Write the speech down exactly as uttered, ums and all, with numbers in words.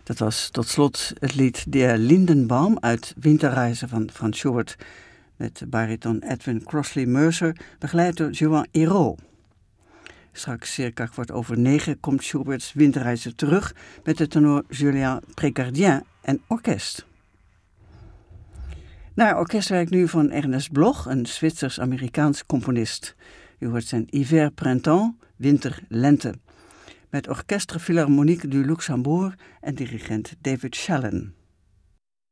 Dat was tot slot het lied Der Lindenbaum uit Winterreizen van Franz Schubert met bariton Edwin Crossley Mercer, begeleid door Joan Hérault. Straks circa kwart over negen komt Schubert's Winterreizen terug met de tenor Julien Précardien en orkest. Naar orkestwerk nu van Ernest Bloch, een Zwitsers-Amerikaans componist. U hoort zijn Hiver-Printemps, Winter-Lente, met Orchestre Philharmonique du Luxembourg en dirigent David Shallen.